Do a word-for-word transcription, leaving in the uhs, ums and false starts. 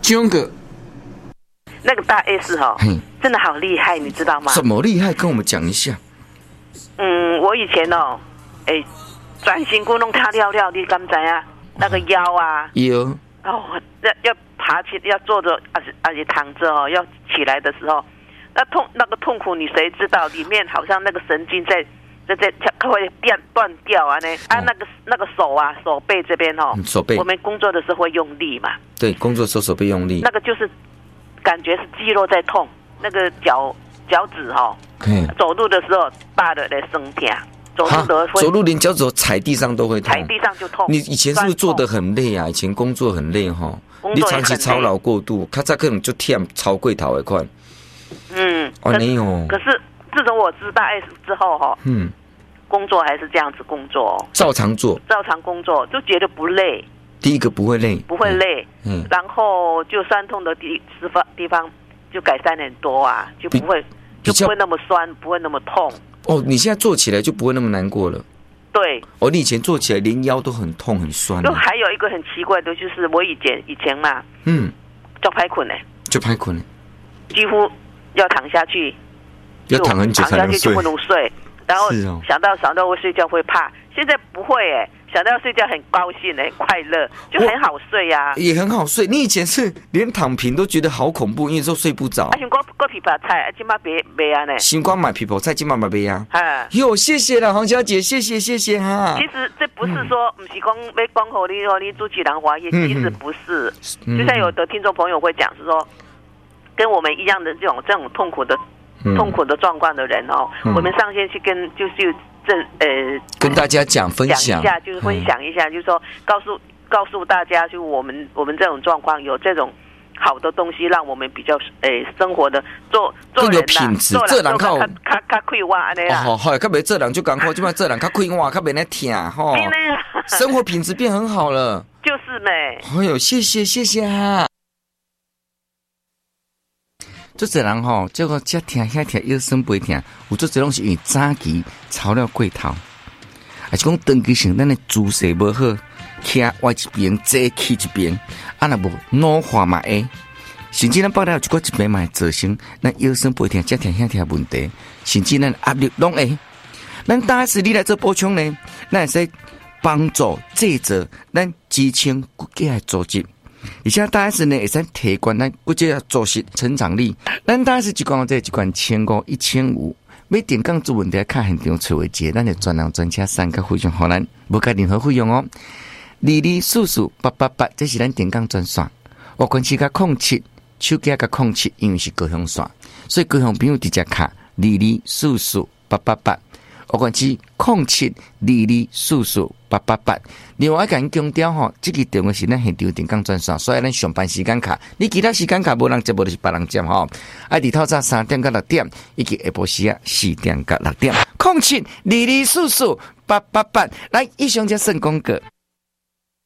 囧哥， 那个大 S 哈、哦，真的好厉害，你知道吗？ 什么厉害？跟我们讲一下。 嗯，我以前哦，哎，转型咕弄他跳跳，你敢知啊？那个腰啊， 有哦，要要爬起，要坐着，而且而且躺着哦，要起来的时候，那痛那个痛苦，你谁知道？里面好像那个神经在在在会断断掉啊呢啊，那个那个手啊手背这边哦， 手背， 我们工作的时候会用力嘛， 对，工作的时候手背用力， 那个就是感觉是肌肉在痛，那个脚脚趾哈、哦，走路的时候大的来生痛。走路的会， 走路连脚趾踩地上都会痛， 踩地上就痛。 你以前是不是做得很累啊？以前工作很累哈，你长期操劳过度，咔嚓可能就忝超过头的款。 嗯， 哦，没有。 可是自从我知道 S 之后哈， 嗯， 工作还是这样子工作， 照常做， 照常工作就觉得不累。 第一个不会累， 不会累， 嗯， 然后就酸痛的地地方地方就改善很多啊，就不会就不会那么酸，不会那么痛。 哦，你现在做起来就不会那么难过了。 对。 哦，你以前做起来连腰都很痛很酸。 就还有一个很奇怪的，就是我以前以前嘛， 嗯， 就拍困呢， 就拍困呢， 几乎要躺下去， 要躺很久才能睡， 躺下去就不能睡，然后想到想到我睡觉会怕，现在不会哎。想到要睡觉很高兴很快乐，就很好睡呀、啊， 也很好睡。你以前是连躺平都觉得好恐怖，因为有时候睡不着。 啊，想讲过枇杷菜，今嘛别别啊呢。 星光买枇杷菜，今嘛买别啊。 啊， 哟，谢谢了，黄小姐，谢谢谢谢哈。 其实这不是说，不是讲要讲好你说你主持人华裔，其实不是。就像有的听众朋友会讲是说，跟我们一样的这种这种痛苦的、痛苦的状况的人哦，嗯、我们上线去跟就是。这呃， 跟大家讲分享一下，就是分享一下，嗯、就是说告诉告诉大家，就我们我们这种状况有这种好的东西，让我们比较诶、呃、生活的做做人更有品质，做人靠较较较快活安尼啦。 哦，好，较袂做人就艰苦，即摆做人较快活，较袂那疼吼。生活品质变很好了。 就是呗。 哎呦，谢谢谢谢哈。做侪人吼，这个这疼遐疼，腰酸背疼，有做侪拢是因为早期操了过头，还是讲长期性咱的姿势无好，徛歪一边，坐起一边，啊若无老化嘛会，甚至咱报了一个一边嘛会造成咱腰酸背疼、这疼遐疼问题，甚至咱压力拢会。咱大S你来做补充呢，咱会使帮助制作咱肌纤骨骼的组织。而且大 S 呢，会使提高咱骨质的组织成长力。咱大 S 一罐这一罐千五、一千五，要点杠做问题，看现场找位置，咱就专人专车三个费用，互咱无加任何费用哦。二二四四八八八，这是咱点杠专线。我关系甲控七，手机甲控七，因为是高雄线，所以高雄朋友直接卡二二四四八八八。我关系控七二二四四八八八。另外甲因强调吼，这个电话是咱现场电讲专线，所以咱上班时间卡，你其他时间卡无人接，无就是别人接吼。啊，日头早三点到六点，以及下晡时啊四点到六点，控七二二四四八八八。来，以上就算广告。